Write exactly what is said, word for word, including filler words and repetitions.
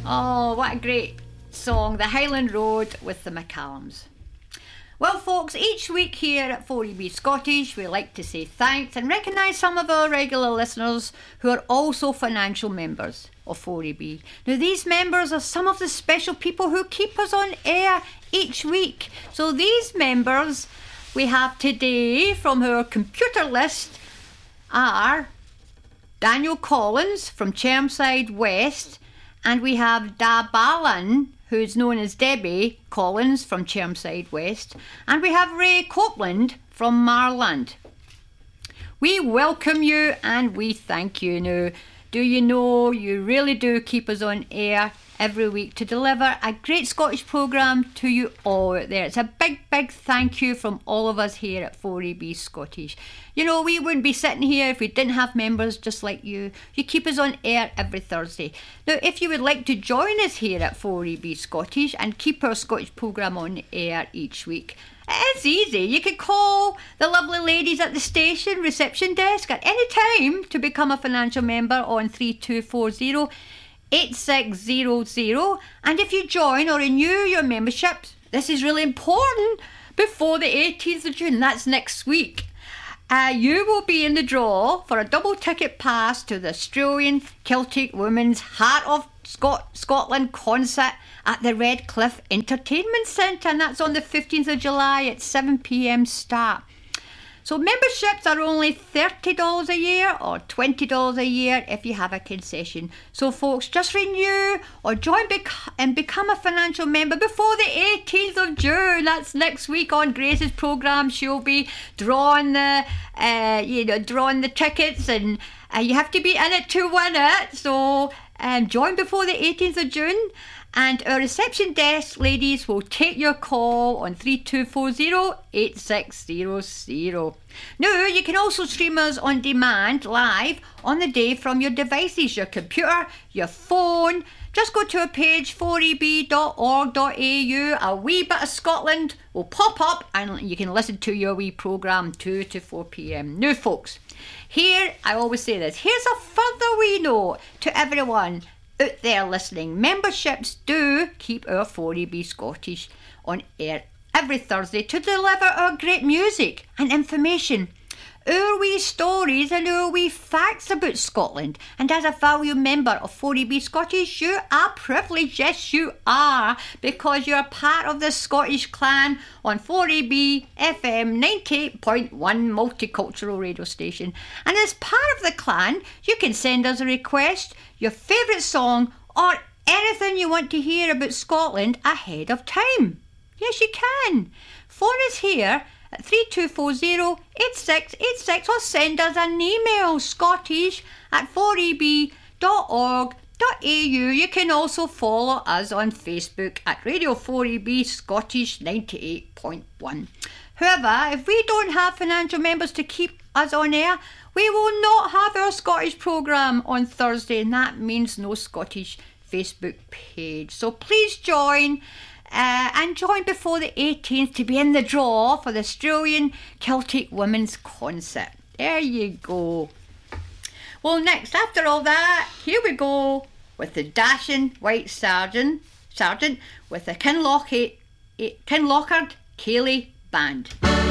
Oh, what a great song, The Highland Road with the McCallums. Well, folks, each week here at four E B Scottish, we like to say thanks and recognise some of our regular listeners who are also financial members of four E B. Now, these members are some of the special people who keep us on air each week. So these members we have today from our computer list are Daniel Collins from Chermside West, and we have Da Balan, who's known as Debbie Collins from Chermside West, and we have Ray Copeland from Marland. We welcome you and we thank you. Now, do you know you really do keep us on air every week to deliver a great Scottish programme to you all out there. It's a big, big thank you from all of us here at four E B Scottish. You know, we wouldn't be sitting here if we didn't have members just like you. You keep us on air every Thursday. Now, if you would like to join us here at four E B Scottish and keep our Scottish programme on air each week, it's easy. You can call the lovely ladies at the station reception desk at any time to become a financial member on three two four zero eight six zero zero, and if you join or renew your membership, this is really important, before the eighteenth of June, that's next week, uh, you will be in the draw for a double ticket pass to the Australian Celtic Women's Heart of Scot- Scotland concert at the Redcliffe Entertainment Centre, and that's on the fifteenth of July at seven p m start. So memberships are only thirty dollars a year or twenty dollars a year if you have a concession. So folks, just renew or join bec- and become a financial member before the eighteenth of June. That's next week on Grace's programme. She'll be drawing the, uh, you know, drawing the tickets, and uh, you have to be in it to win it. So um, join before the eighteenth of June. And our reception desk ladies will take your call on three two four zero eight six zero zero. Now, you can also stream us on demand live on the day from your devices, your computer, your phone. Just go to our page four e b dot org dot a u. A wee bit of Scotland will pop up and you can listen to your wee programme two to four p m. Now, folks, here, I always say this, here's a further wee note to everyone out there listening. Memberships do keep our four E B Scottish on air every Thursday to deliver our great music and information, our wee stories and our wee facts about Scotland. And as a valued member of four E B Scottish, you are privileged, yes you are, because you're part of the Scottish clan on four E B F M ninety-eight point one multicultural radio station. And as part of the clan, you can send us a request, your favourite song, or anything you want to hear about Scotland ahead of time. Yes, you can. Phone us here at three two four zero eight six eight six or send us an email, scottish at four e b dot org dot a u. You can also follow us on Facebook at Radio four E B Scottish ninety-eight point one. However, if we don't have financial members to keep us on air, we will not have our Scottish programme on Thursday, and that means no Scottish Facebook page. So please join uh, and join before the eighteenth to be in the draw for the Australian Celtic Women's Concert. There you go. Well, next, after all that, here we go with the Dashing White Sergeant, Sergeant with the Kinlochard, Kinlochard Ceilidh Band.